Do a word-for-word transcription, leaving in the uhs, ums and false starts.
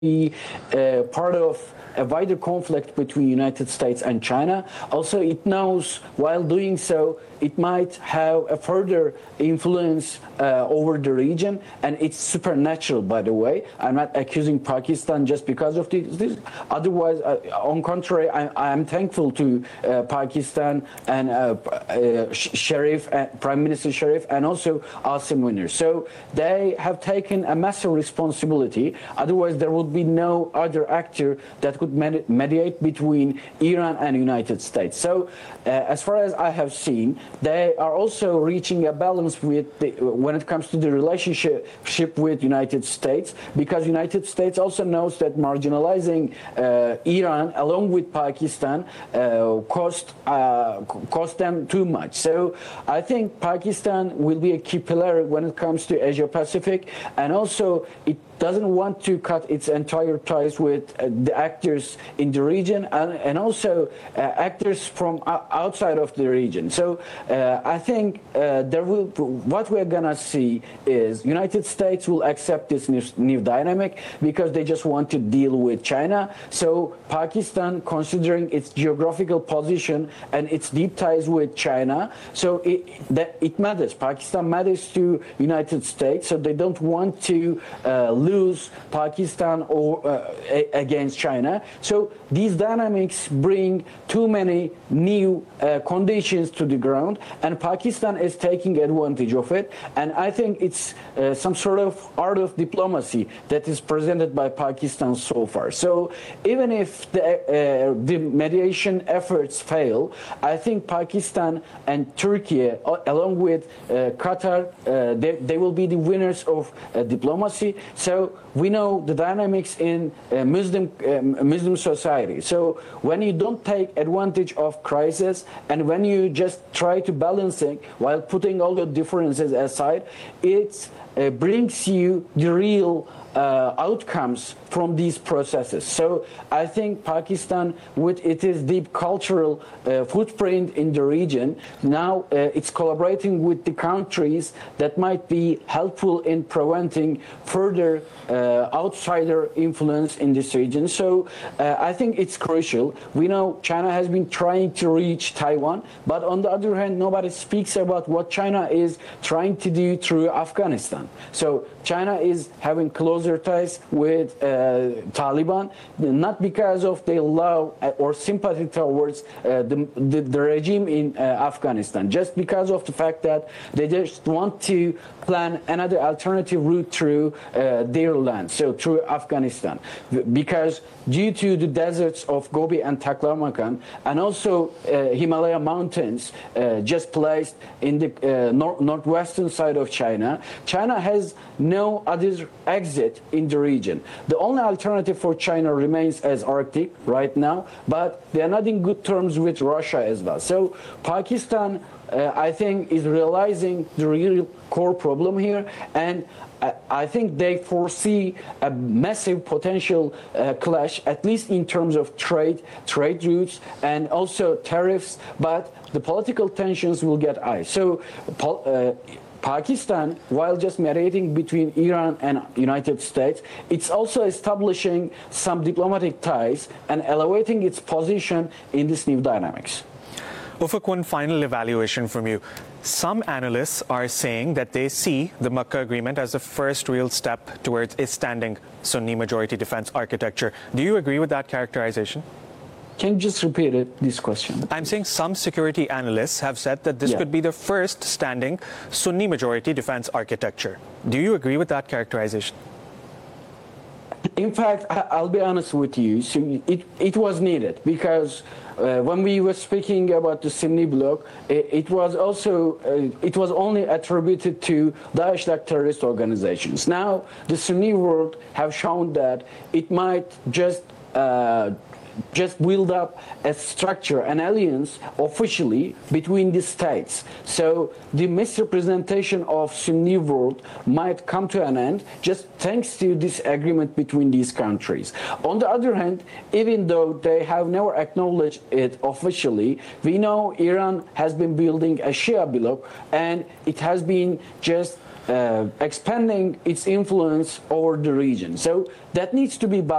be uh, part of a wider conflict between United States and China. Also, it knows while doing so, it might have a further influence uh, over the region, and it's supernatural, by the way. I'm not accusing Pakistan just because of this. this. Otherwise, uh, on contrary, I am thankful to uh, Pakistan and uh, uh, Sharif, uh, Prime Minister Sharif, and also Asim Munir. So they have taken a massive responsibility. Otherwise, there would be no other actor that could med mediate between Iran and United States. So, uh, as far as I have seen, they are also reaching a balance with the, when it comes to the relationship with United States, because United States also knows that marginalizing uh, Iran along with Pakistan uh, cost uh, cost them too much. So I think Pakistan will be a key pillar when it comes to Asia Pacific, and also it doesn't want to cut its entire ties with uh, the actors in the region, and, and also uh, actors from outside of the region. So uh, I think uh, there will, what we're gonna see is United States will accept this new, new dynamic because they just want to deal with China. So Pakistan, considering its geographical position and its deep ties with China, so it, that it matters. Pakistan matters to United States, so they don't want to uh, lose Pakistan or uh, against China. So these dynamics bring too many new uh, conditions to the ground, and Pakistan is taking advantage of it. And I think it's uh, some sort of art of diplomacy that is presented by Pakistan so far. So even if the, uh, the mediation efforts fail, I think Pakistan and Turkey, along with uh, Qatar, uh, they, they will be the winners of uh, diplomacy. So we know the dynamics in uh, Muslim um, Muslim society. So when you don't take advantage of crisis, and when you just try to balance it while putting all the differences aside, it uh, brings you the real uh, outcomes from these processes. So I think Pakistan, with its deep cultural uh, footprint in the region, now uh, it's collaborating with the countries that might be helpful in preventing further uh, outsider influence in this region. So uh, I think it's crucial. We know China has been trying to reach Taiwan, but on the other hand, nobody speaks about what China is trying to do through Afghanistan. So China is having closer ties with uh, Taliban, not because of their love or sympathy towards uh, the, the, the regime in uh, Afghanistan, just because of the fact that they just want to plan another alternative route through uh, their land, so through Afghanistan, because due to the deserts of Gobi and Taklamakan, and also uh, Himalaya mountains uh, just placed in the uh, nor northwestern side of China, China has no other exit in the region. The only alternative for China remains as Arctic right now, but they are not in good terms with Russia as well. So Pakistan, uh, I think, is realizing the real core problem here, and I think they foresee a massive potential uh, clash, at least in terms of trade, trade routes, and also tariffs, but the political tensions will get high. So uh, Pakistan, while just mediating between Iran and United States, it's also establishing some diplomatic ties and elevating its position in this new dynamics. Ufuk, one final evaluation from you. Some analysts are saying that they see the Makkah Agreement as the first real step towards a standing Sunni majority defense architecture. Do you agree with that characterization? Can you just repeat it, this question? I'm saying some security analysts have said that this yeah. could be the first standing Sunni majority defense architecture. Do you agree with that characterization? In fact, I'll be honest with you, so it, it was needed, because uh, when we were speaking about the Sunni bloc, it, it was also, uh, it was only attributed to Daesh-like terrorist organizations. Now, the Sunni world have shown that it might just uh, just build up a structure, an alliance officially between the states. So the misrepresentation of Sunni world might come to an end just thanks to this agreement between these countries. On the other hand, even though they have never acknowledged it officially, we know Iran has been building a Shia bloc, and it has been just uh, expanding its influence over the region. So that needs to be balanced.